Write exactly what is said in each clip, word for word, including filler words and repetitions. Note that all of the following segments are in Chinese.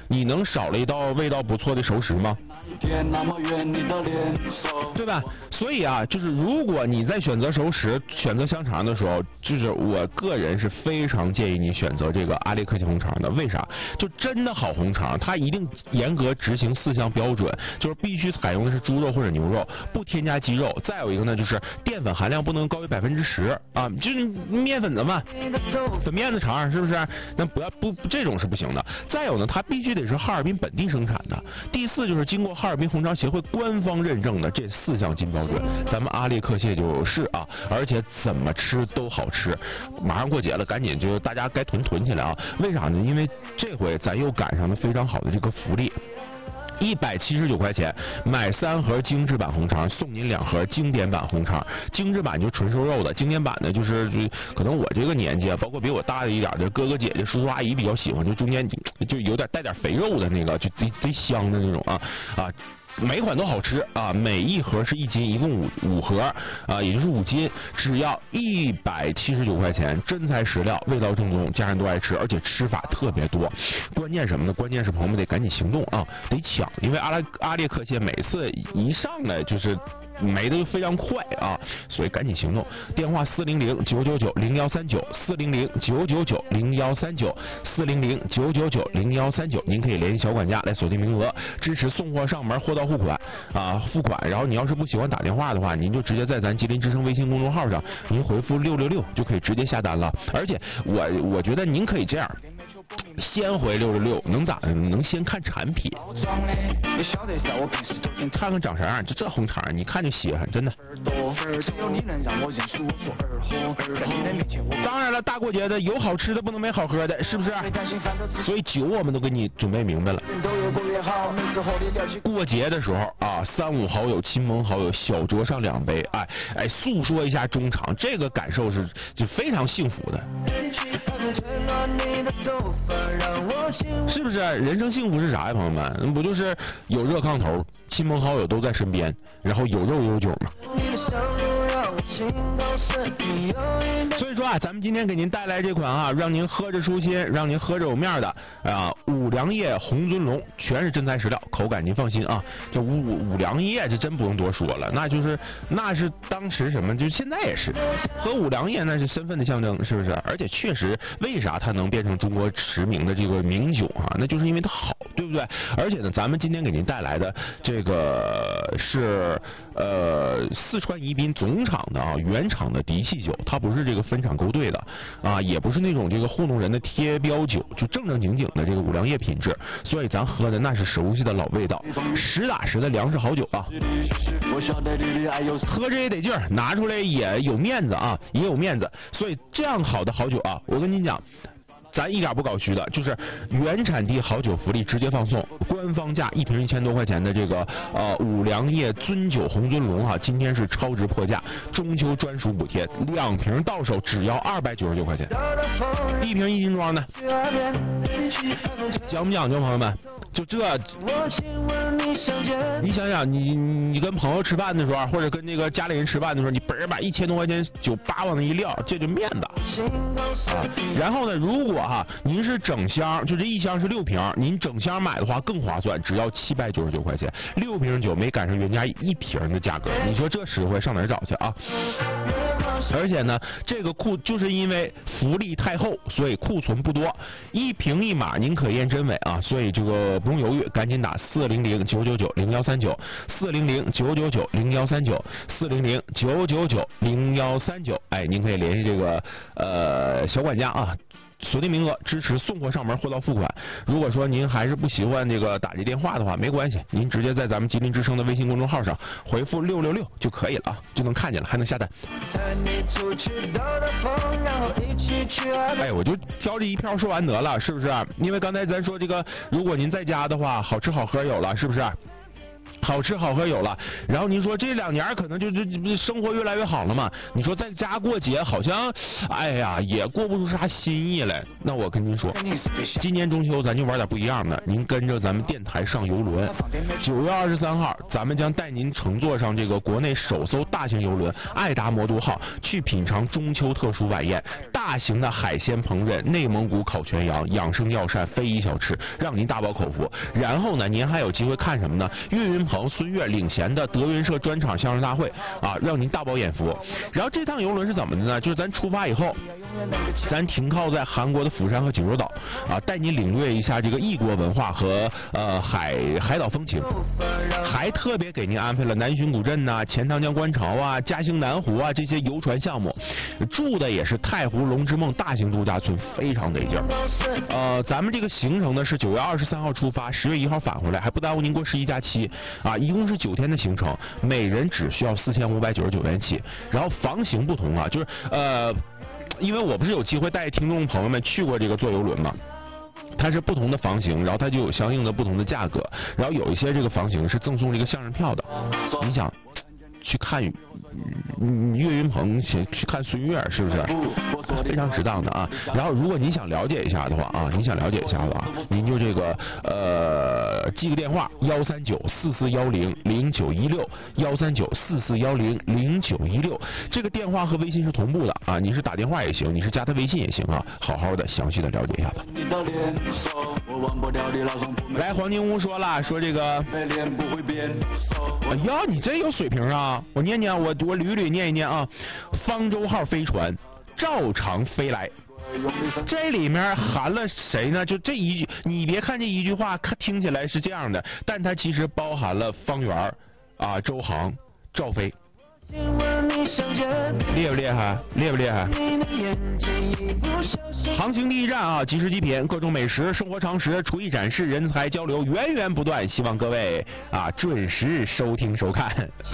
你能少了一道味道不错的熟食吗？对吧？所以啊，就是如果你在选择熟食、选择香肠的时候，就是我个人是非常建议你选择这个阿列克谢红肠的。为啥？就真的好红肠，它一定严格执行四项标准，就是必须采用的是猪肉或者牛肉，不添加鸡肉。再有一个呢，就是淀粉含量不能高于百分之十啊，就是面粉的嘛，粉面的肠是不是？那不要不这种是不行的。再有呢，它必须得是哈尔滨本地生产的。第四就是经过哈尔滨红肠协会官方认证的这四项金标准，咱们阿列克谢就是啊，而且怎么吃都好吃。马上过节了，赶紧就大家该囤囤起来啊！为啥呢？因为这回咱又赶上了非常好的这个福利。一百七十九块钱买三盒精致版红肠，送您两盒经典版红肠。精致版就纯瘦肉的，经典版呢就是就可能我这个年纪，包括比我大一点的哥哥姐姐、叔叔阿姨比较喜欢，就中间就有点带点肥肉的那个，就贼贼香的那种啊啊。每款都好吃啊！每一盒是一斤，一共五五盒啊，也就是五斤，只要一百七十九块钱，真材实料，味道正宗，家人都爱吃，而且吃法特别多。关键什么呢？关键是朋友们得赶紧行动啊，得抢，因为阿拉阿列克谢每次一上来就是没的就非常快啊，所以赶紧行动。电话四零零九九九零幺三九，四零零九九九零幺三九，四零零九九九零幺三九，您可以联系小管家来锁定名额，支持送货上门，货到付款啊，付款。然后你要是不喜欢打电话的话，您就直接在咱吉林之声微信公众号上，您回复六六六就可以直接下单了。而且我我觉得您可以这样。先回六六六能咋的？能先看产品，看看长啥样。就这红肠，你看就稀罕，真的。当然了，大过节的有好吃的，不能没好喝的，是不是？所以酒我们都给你准备明白了。过节的时候啊，三五好友、亲朋好友小酌上两杯，哎哎，诉说一下衷肠，这个感受是就非常幸福的。是不是人生幸福是啥呀，朋友们？不就是有热炕头，亲朋好友都在身边，然后有肉有酒吗？所以说啊，咱们今天给您带来这款啊，让您喝着舒心，让您喝着有面的啊，五粮液红尊龙，全是真材实料，口感您放心啊。这五五粮液这真不用多说了，那就是那是当时什么，就现在也是喝五粮液，那是身份的象征，是不是？而且确实，为啥它能变成中国驰名的这个名酒啊？那就是因为它好，对不对？而且呢，咱们今天给您带来的这个是呃四川宜宾总厂的啊原厂的嫡系酒，它不是这个分厂勾兑的啊，也不是那种这个糊弄人的贴标酒，就正正经经的这个五粮液品质，所以咱喝的那是熟悉的老味道，实打实的粮食好酒啊。喝着也得劲儿，拿出来也有面子啊，也有面子。所以这样好的好酒啊，我跟你讲。咱一点不搞虚的，就是原产地好酒福利直接放送，官方价一瓶一千多块钱的这个呃五粮液尊酒红尊龙啊，今天是超值破价，中秋专属补贴，两瓶到手只要二百九十九块钱，一瓶一斤装的，讲不讲究，朋友们？就这，你想想，你你跟朋友吃饭的时候，或者跟那个家里人吃饭的时候，你本儿把一千多块钱酒叭往那一撂，这就面子啊。然后呢，如果哈您是整箱，就这一箱是六瓶，您整箱买的话更划算，只要七百九十九块钱，六瓶酒没赶上原价一瓶的价格，你说这实惠上哪儿找去啊？而且呢，这个库就是因为福利太厚，所以库存不多，一瓶一码您可验真伪啊，所以这个不用犹豫，赶紧打四零零九九九零幺三九，四零零九九九零幺三九，四零零九九九零幺三九，哎，您可以联系这个呃小管家啊。锁定名额，支持送货上门，货到付款。如果说您还是不习惯这个打这电话的话，没关系，您直接在咱们吉林之声的微信公众号上回复六六六就可以了啊，就能看见了，还能下单。哎，我就挑这一票说完得了，是不是？因为刚才咱说这个，如果您在家的话，好吃好喝有了，是不是？ 好吃好喝有了，然后您说这两年可能就就生活越来越好了嘛？你说在家过节好像，哎呀也过不出啥新意来。那我跟您说，今年中秋咱就玩点不一样的，您跟着咱们电台上游轮，九月二十三号，咱们将带您乘坐上这个国内首艘大型游轮爱达魔都号，去品尝中秋特殊晚宴，大型的海鲜烹饪、内蒙古烤全羊、养生药膳、非遗小吃，让您大饱口福。然后呢，您还有机会看什么呢？岳云鹏、孙越领衔的德云社专场相声大会啊，让您大饱眼福。然后这趟游轮是怎么的呢？就是咱出发以后，咱停靠在韩国的釜山和济州岛啊，带您领略一下这个异国文化和呃海海岛风情，还特别给您安排了南浔古镇呐、啊、钱塘江观潮啊、嘉兴南湖啊这些游船项目，住的也是太湖龙之梦大型度假村，非常得劲儿。呃，咱们这个行程呢是九月二十三号出发，十月一号返回来，还不耽误您过十一假期啊，一共是九天的行程，每人只需要四千五百九十九元起。然后房型不同啊，就是呃。因为我不是有机会带听众朋友们去过这个坐游轮嘛，它是不同的房型，然后它就有相应的不同的价格，然后有一些这个房型是赠送这个相声票的。你想去看嗯岳云鹏，去去看孙越，是不是非常值当的啊？然后如果您想了解一下的话啊，您想了解一下的话，您就这个呃记个电话幺三九四四幺零零九一六幺三九四四幺零零九一六，这个电话和微信是同步的啊，你是打电话也行，你是加他微信也行啊，好好的详细的了解一下吧。来，黄金屋说了，说这个，哎呀，你真有水平啊！我念念，我我捋捋念一念啊。方舟号飞船照常飞来，这里面含了谁呢？就这一句，你别看这一句话，看听起来是这样的，但它其实包含了方圆啊、周航、赵飞。厉不厉害？厉不厉害？航行第一站啊，即时极品，各种美食、生活常识、厨艺展示、人才交流源源不断，希望各位啊准时收听收看。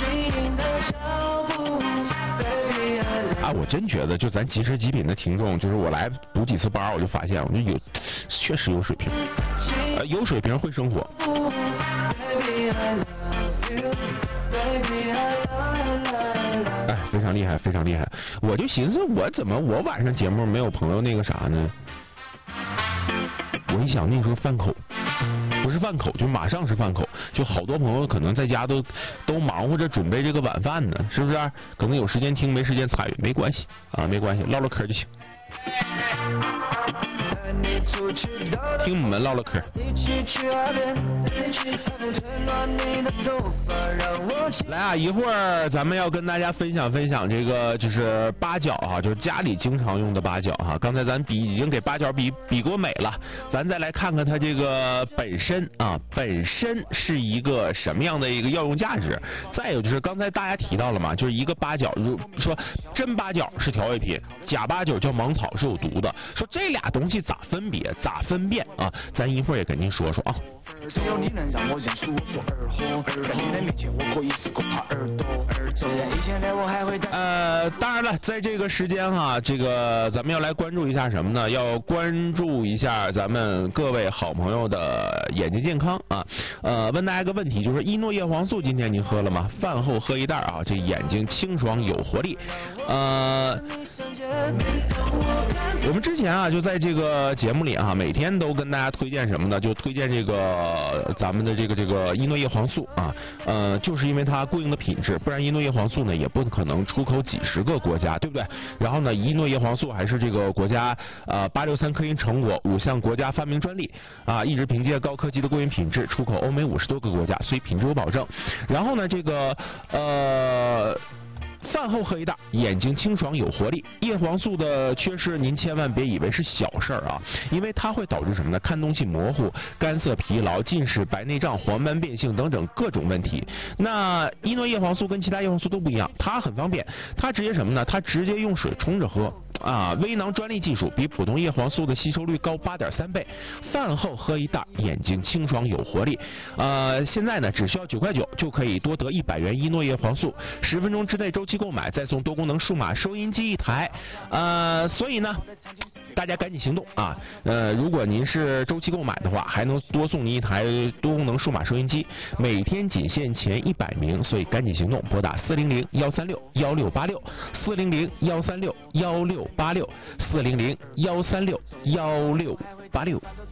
啊，我真觉得就咱即时极品的听众，就是我来补几次班，我就发现，我就有确实有水平，呃，有水平会生活。哎，非常厉害，非常厉害！我就寻思，我怎么我晚上节目没有朋友那个啥呢？我一想那时候饭口，不是饭口，就马上是饭口，就好多朋友可能在家都都忙活着准备这个晚饭呢，是不是？可能有时间听，没时间参与，没关系啊，没关系，唠唠嗑就行。听我们唠唠嗑。来啊，一会儿咱们要跟大家分享分享这个就是八角哈、啊，就是家里经常用的八角哈、啊。刚才咱比已经给八角比比过美了，咱再来看看它这个本身啊，本身是一个什么样的一个药用价值。再有就是刚才大家提到了嘛，就是一个八角，如说真八角是调味品，假八角叫芒草是有毒的。说这俩东西咋分别咋分辨啊？咱一会儿也跟您说说啊。只有你能让我认输，我说二货，在你的面前我可以是个耙耳朵。呃，当然了，在这个时间哈、啊，这个咱们要来关注一下什么呢？要关注一下咱们各位好朋友的眼睛健康啊。呃，问大家一个问题，就是依诺叶黄素今天您喝了吗？饭后喝一袋啊，这眼睛清爽有活力。呃。我们之前啊，就在这个节目里啊，每天都跟大家推荐什么呢？就推荐这个咱们的这个这个依诺叶黄素啊，呃，就是因为它过硬的品质，不然依诺叶黄素呢也不可能出口几十个国家，对不对？然后呢，依诺叶黄素还是这个国家呃八六三科研成果，五项国家发明专利啊，一直凭借高科技的过硬品质出口欧美五十多个国家，所以品质有保证。然后呢，这个呃。饭后喝一袋，眼睛清爽有活力。叶黄素的缺失，您千万别以为是小事儿啊，因为它会导致什么呢？看东西模糊、干涩疲劳、近视、白内障、黄斑变性等等各种问题。那依诺叶黄素跟其他叶黄素都不一样，它很方便，它直接什么呢？它直接用水冲着喝啊，微囊专利技术比普通叶黄素的吸收率高八点三倍。饭后喝一袋，眼睛清爽有活力。呃，现在呢只需要九块九就可以多得一百元依诺叶黄素，十分钟之内周期购买再送多功能数码收音机一台。呃，所以呢， 大家赶紧行动啊！呃，如果您是周期购买的话，还能多送您一台多功能数码收音机，每天仅限前一百名，所以赶紧行动，拨打四零零幺三六幺六八六四零零幺三六幺六八六四零零幺三六幺六八六。